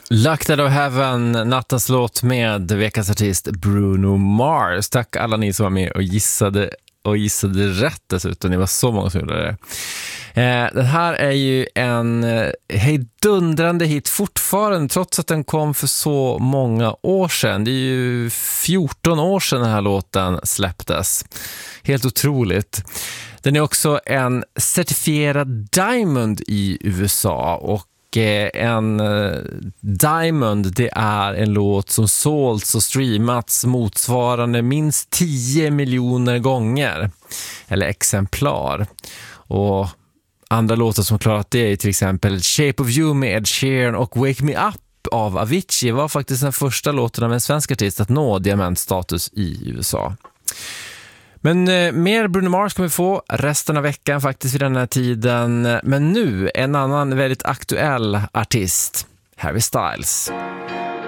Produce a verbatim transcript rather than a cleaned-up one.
Locked Out of Heaven, nattens låt med veckans artist Bruno Mars. Tack alla ni som var med och gissade och gissade rätt dessutom. Det var så många som gjorde det. Eh, den här är ju en eh, hejdundrande hit fortfarande, trots att den kom för så många år sedan. Det är ju fjorton år sedan den här låten släpptes. Helt otroligt. Den är också en certifierad Diamond i U S A, och en Diamond, det är en låt som sålts och streamats motsvarande minst tio miljoner gånger eller exemplar. Och andra låtar som klarat det är till exempel Shape of You med Ed Sheeran och Wake Me Up av Avicii var faktiskt den första låten av en svensk artist att nå diamantstatus i U S A. Men eh, mer Bruno Mars kommer vi få resten av veckan faktiskt vid den här tiden. Men nu en annan väldigt aktuell artist, Harry Styles.